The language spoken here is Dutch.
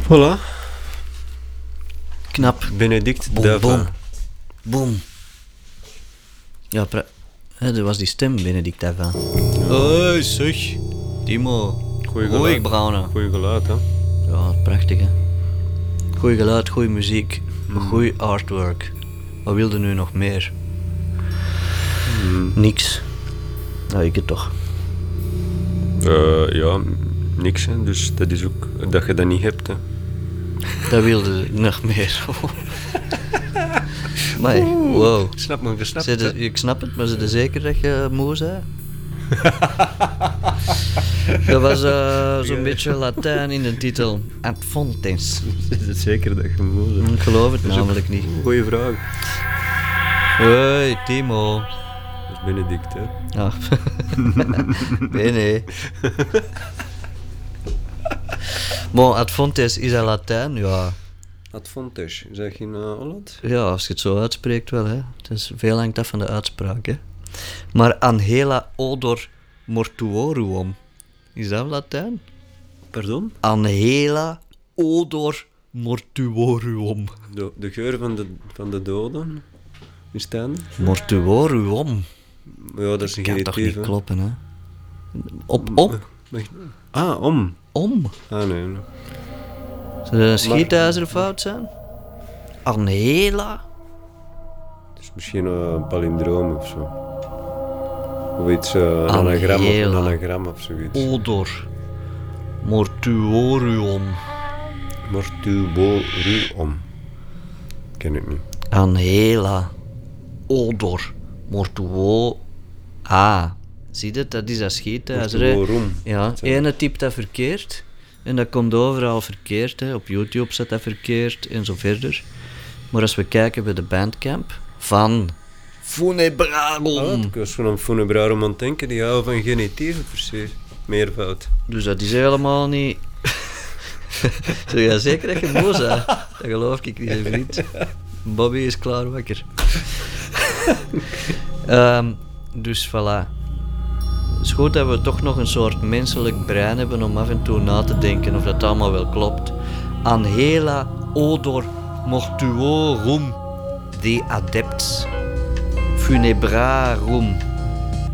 Voilà. Knap. Benedict Boom, Dava. boom. Boom. Ja, dat was die stem, Benedict Dava. Hoi, zeg. Timo. Goeie Hoi, geluid. Braune. Goeie geluid, hè. Ja, prachtig, hè. Goeie geluid, goeie muziek, goeie artwork. Wat wilde nu nog meer? Niks. Nou, ik het toch. Ja, niks, hè. Dus dat is ook dat je dat niet hebt, hè. Dat wilde nog meer. Maar, wow. Snap me, gesnapt. Ik snap het, maar ze er zeker dat je moe bent? Dat was zo'n beetje Latijn in de titel. Ad fontes. Is het zeker dat je moe bent? Ik geloof het Dat is ook namelijk niet. een goeie vraag. Hoi, Timo. Dat is Benedict, hè. Ah. Nee. Maar ad fontes is dat Latijn? Ja. Ad fontes, is dat in Holland? Ja, als je het zo uitspreekt wel, hè. Het is veel hangt af van de uitspraak, hè. Maar Angela odor mortuorum, is dat Latijn? Pardon? Angela odor mortuorum. De geur van de doden? Is het dan? Mortuorum? Ja, dat is een Kan toch geritief, niet hè. kloppen, hè? Op? Om. Om? Ah, nee. Zou dat een schietijzer fout zijn? Angela? Het is misschien een palindroom of zo. Of iets, een anagram of zoiets. Odor mortuorum. Mortuorum. Ken ik niet. Angela odor mortuo. Ah, zie je, dat is dat schietijzer, hè? Mortuorum. Ja, ene typt dat verkeerd en dat komt overal verkeerd, hè. Op YouTube staat dat verkeerd en zo verder. Maar als we kijken bij de Bandcamp van Funebrarum, Ik was van Funebrarum aan het denken, die houden van genitieve precies. Meervoud. dus dat is helemaal niet... Zul jij zeker dat je moe bent? Dat geloof ik niet, hè, vriend. Bobby is klaar wakker. Dus voilà. Het is goed dat we toch nog een soort menselijk brein hebben om af en toe na te denken of dat allemaal wel klopt. Angela odor mortuorum de adepts funebrarum